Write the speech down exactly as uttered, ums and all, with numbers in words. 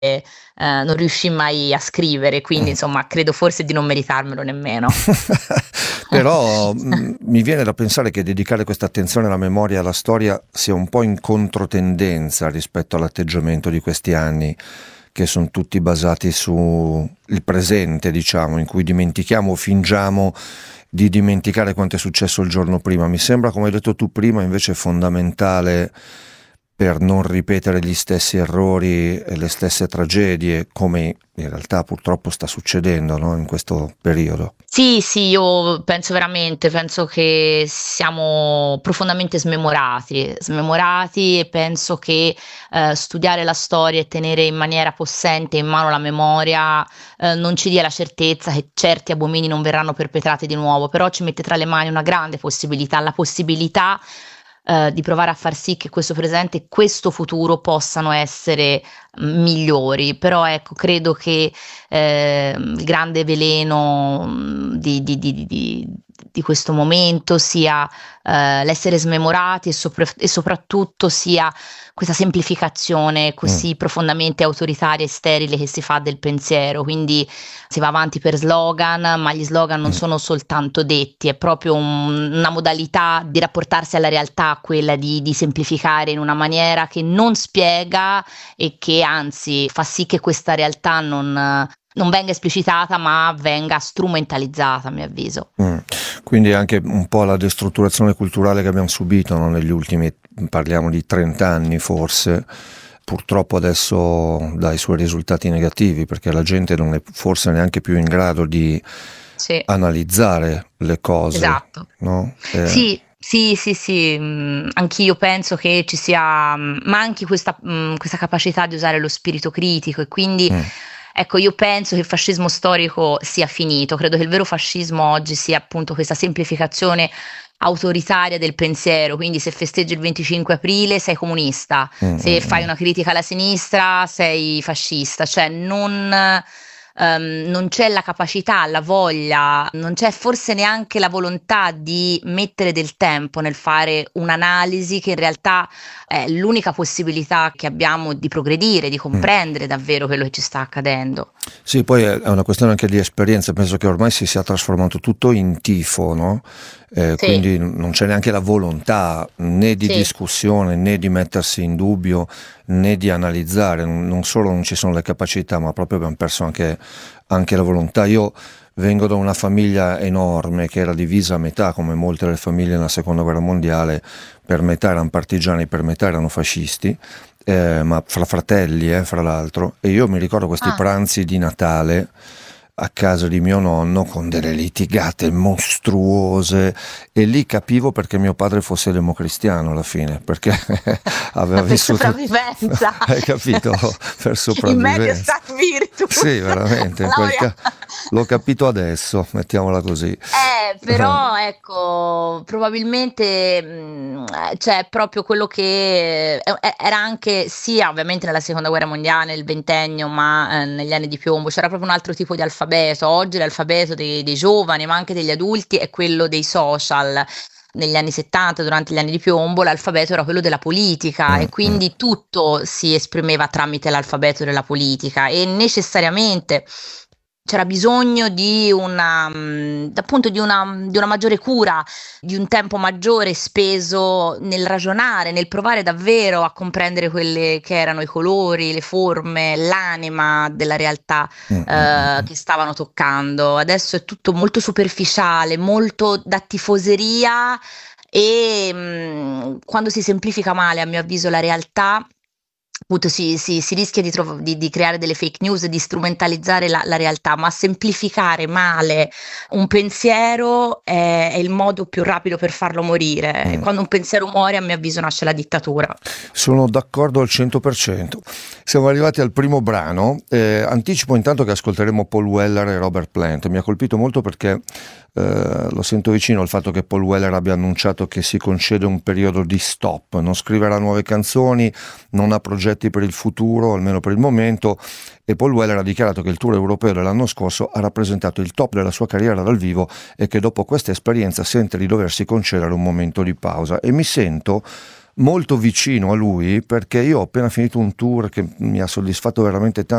eh, non riuscì mai a scrivere, quindi insomma credo forse di non meritarmelo nemmeno. Però mh, mi viene da pensare che dedicare questa attenzione alla memoria e alla storia sia un po' in controtendenza rispetto all'atteggiamento di questi anni, che sono tutti basati sul presente, diciamo, in cui dimentichiamo o fingiamo di dimenticare quanto è successo il giorno prima. Mi sembra, come hai detto tu prima, invece fondamentale, per non ripetere gli stessi errori e le stesse tragedie, come in realtà purtroppo sta succedendo, no, in questo periodo. Sì, sì, io penso veramente, penso che siamo profondamente smemorati, smemorati e penso che eh, studiare la storia e tenere in maniera possente in mano la memoria eh, non ci dia la certezza che certi abomini non verranno perpetrati di nuovo, però ci mette tra le mani una grande possibilità, la possibilità eh, di provare a far sì che questo presente e questo futuro possano essere mm, migliori, però ecco, credo che eh, il grande veleno mm, di, di- di- di- di questo momento sia eh, l'essere smemorati e, sopra- e soprattutto sia questa semplificazione Mm. così profondamente autoritaria e sterile che si fa del pensiero, quindi si va avanti per slogan, ma gli slogan non Mm. sono soltanto detti, è proprio un- una modalità di rapportarsi alla realtà, quella di, di semplificare in una maniera che non spiega e che anzi fa sì che questa realtà non, non venga esplicitata, ma venga strumentalizzata, a mio avviso. Mm. Quindi anche un po' la destrutturazione culturale che abbiamo subito, no, negli ultimi, parliamo di trenta anni forse, purtroppo adesso dà i suoi risultati negativi, perché la gente non è forse neanche più in grado di Sì, analizzare le cose, esatto. no? Eh, Sì, sì, sì, sì, mh, anch'io penso che ci sia, mh, manchi questa, mh, questa capacità di usare lo spirito critico e quindi, mm, ecco, io penso che il fascismo storico sia finito, credo che il vero fascismo oggi sia appunto questa semplificazione autoritaria del pensiero, quindi se festeggi il venticinque aprile sei comunista, mm, se mm, fai mm. una critica alla sinistra sei fascista, cioè non ehm, non c'è la capacità, la voglia, non c'è forse neanche la volontà di mettere del tempo nel fare un'analisi che in realtà è l'unica possibilità che abbiamo di progredire, di Mm. comprendere davvero quello che ci sta accadendo. Sì, poi è è una questione anche di esperienza, penso che ormai si sia trasformato tutto in tifo, no? Eh, Sì, quindi non c'è neanche la volontà né di sì. discussione né di mettersi in dubbio né di analizzare, non non solo non ci sono le capacità, ma proprio abbiamo perso anche, anche la volontà. Io vengo da una famiglia enorme che era divisa a metà, come molte delle famiglie nella seconda guerra mondiale, per metà erano partigiani, per metà erano fascisti, eh, ma fra fratelli, eh, fra l'altro, e io mi ricordo questi Ah, pranzi di Natale a casa di mio nonno con delle litigate mostruose, e lì capivo perché mio padre fosse democristiano alla fine, perché aveva per vissuto, sopravvivenza. hai capito, per In medio sopravvivenza. stat virtus. Sì, veramente, in quel Laurea. ca- l'ho capito adesso, mettiamola così. Eh, però ecco, probabilmente mh, eh, c'è proprio quello che eh, eh, era anche sia ovviamente nella seconda guerra mondiale, il ventennio, ma eh, negli anni di piombo c'era proprio un altro tipo di alfabeto. Oggi l'alfabeto dei, dei giovani, ma anche degli adulti, è quello dei social. Negli anni settanta, durante gli anni di piombo, l'alfabeto era quello della politica Mm, e mm. quindi tutto si esprimeva tramite l'alfabeto della politica e necessariamente c'era bisogno di una, mh, appunto di una, di una maggiore cura, di un tempo maggiore speso nel ragionare, nel provare davvero a comprendere quelle che erano i colori, le forme, l'anima della realtà Mm, mm, mm, eh, mm. che stavano toccando. Adesso è tutto molto superficiale, molto da tifoseria e mh, quando si semplifica male, a mio avviso, la realtà, appunto si, si- si rischia di, trov- di- di creare delle fake news, di strumentalizzare la, la realtà, ma semplificare male un pensiero è, è il modo più rapido per farlo morire. E Mm. quando un pensiero muore, a mio avviso, nasce la dittatura. Sono d'accordo al cento per cento. Siamo arrivati al primo brano. Eh, anticipo intanto che ascolteremo Paul Weller e Robert Plant. Mi ha colpito molto perché eh, lo sento vicino il fatto che Paul Weller abbia annunciato che si concede un periodo di stop, non scriverà nuove canzoni, non ha progetti per il futuro, almeno per il momento, e Paul Weller ha dichiarato che il tour europeo dell'anno scorso ha rappresentato il top della sua carriera dal vivo e che dopo questa esperienza sente di doversi concedere un momento di pausa. E mi sento molto vicino a lui, perché io ho appena finito un tour che mi ha soddisfatto veramente tanto